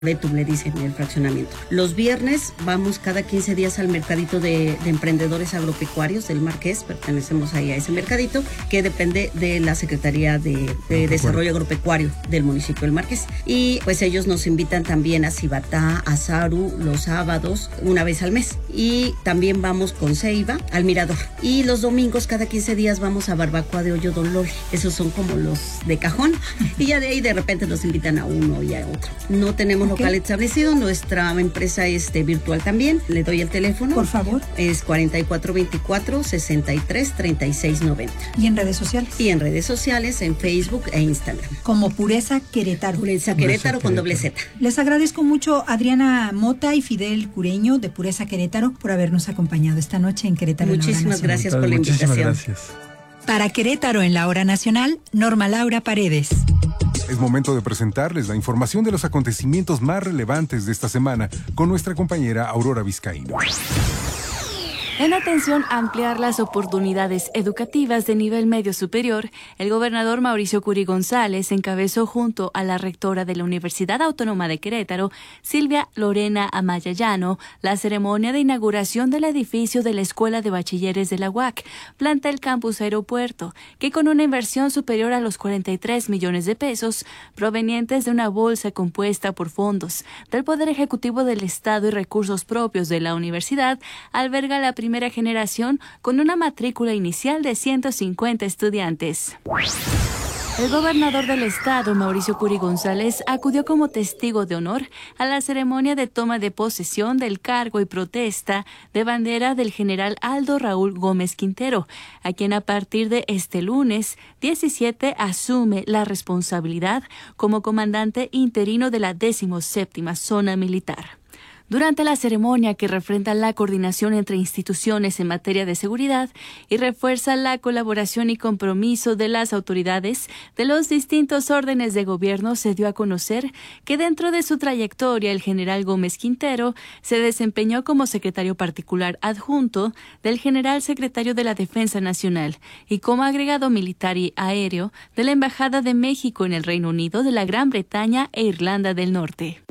Betum le dicen en el fraccionamiento. Los viernes vamos cada 15 días al mercadito de emprendedores agropecuarios del Marqués, pertenecemos ahí a ese mercadito, que depende de la Secretaría de Desarrollo Agropecuario del municipio del Marqués. Y pues ellos nos invitan también a Cibatá, a Zaru, los sábados, una vez al mes. Y también vamos con Ceiba al Mirador. Y los domingos, cada 15 días, vamos a Barbacoa de Hoyo Dolor. Esos son como los de cajón. Y ya de ahí de repente nos invitan a uno y a otro. No tenemos local establecido, nuestra empresa es virtual también. Le doy el teléfono. Por favor. Es 4424-633690. ¿Y en redes sociales? Y en redes sociales, en Facebook e Instagram. Como Pureza Querétaro. Pureza Querétaro con doble Z. Les agradezco mucho Adriana Mota y Fidel Cureño de Pureza Querétaro por habernos acompañado esta noche en Querétaro. Muchísimas gracias por la invitación. Gracias. Para Querétaro en la Hora Nacional, Norma Laura Paredes. Es momento de presentarles la información de los acontecimientos más relevantes de esta semana con nuestra compañera Aurora Vizcaíno. En atención a ampliar las oportunidades educativas de nivel medio superior, el gobernador Mauricio Curi González encabezó junto a la rectora de la Universidad Autónoma de Querétaro, Silvia Lorena Amaya Llano, la ceremonia de inauguración del edificio de la Escuela de Bachilleres de la UAC, plantel Campus Aeropuerto, que con una inversión superior a los 43 millones de pesos, provenientes de una bolsa compuesta por fondos del Poder Ejecutivo del Estado y recursos propios de la universidad, alberga la primera generación con una matrícula inicial de 150 estudiantes. El gobernador del estado, Mauricio Curi González, acudió como testigo de honor a la ceremonia de toma de posesión del cargo y protesta de bandera del general Aldo Raúl Gómez Quintero, a quien a partir de este lunes 17 asume la responsabilidad como comandante interino de la 17ª Zona Militar. Durante la ceremonia, que refrenda la coordinación entre instituciones en materia de seguridad y refuerza la colaboración y compromiso de las autoridades de los distintos órdenes de gobierno, se dio a conocer que dentro de su trayectoria el general Gómez Quintero se desempeñó como secretario particular adjunto del general secretario de la Defensa Nacional y como agregado militar y aéreo de la Embajada de México en el Reino Unido, de la Gran Bretaña e Irlanda del Norte.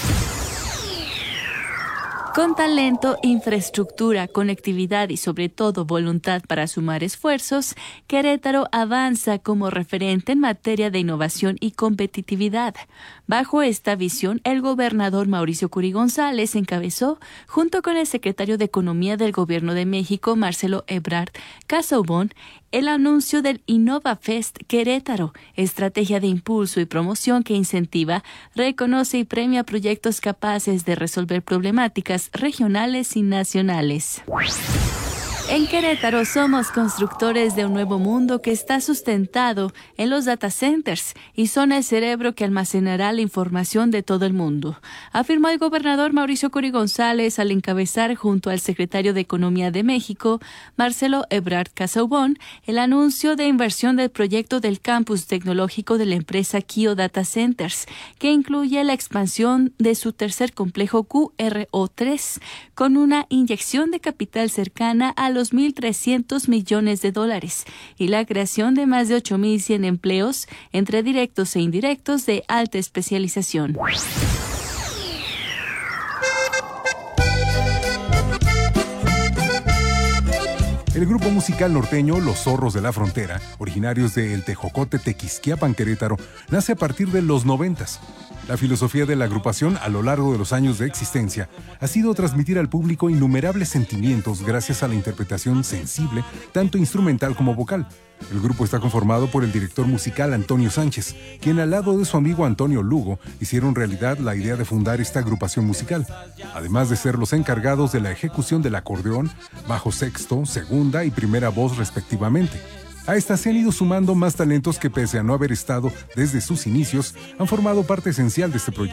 Con talento, infraestructura, conectividad y sobre todo voluntad para sumar esfuerzos, Querétaro avanza como referente en materia de innovación y competitividad. Bajo esta visión, el gobernador Mauricio Curi González encabezó, junto con el secretario de Economía del Gobierno de México, Marcelo Ebrard Casaubon, el anuncio del InnovaFest Querétaro, estrategia de impulso y promoción que incentiva, reconoce y premia proyectos capaces de resolver problemáticas regionales y nacionales. En Querétaro somos constructores de un nuevo mundo que está sustentado en los data centers y son el cerebro que almacenará la información de todo el mundo, afirmó el gobernador Mauricio Curi González al encabezar junto al secretario de Economía de México, Marcelo Ebrard Casaubon, el anuncio de inversión del proyecto del campus tecnológico de la empresa Kio Data Centers, que incluye la expansión de su tercer complejo QRO3, con una inyección de capital cercana a los 1.300 millones de dólares y la creación de más de 8.100 empleos entre directos e indirectos de alta especialización. El grupo musical norteño Los Zorros de la Frontera, originarios de El Tejocote, Tequisquiapan, Querétaro, nace a partir de los 90s. La filosofía de la agrupación a lo largo de los años de existencia ha sido transmitir al público innumerables sentimientos gracias a la interpretación sensible, tanto instrumental como vocal. El grupo está conformado por el director musical Antonio Sánchez, quien al lado de su amigo Antonio Lugo hicieron realidad la idea de fundar esta agrupación musical, además de ser los encargados de la ejecución del acordeón, bajo sexto, segunda y primera voz respectivamente. A estas se han ido sumando más talentos que, pese a no haber estado desde sus inicios, han formado parte esencial de este proyecto.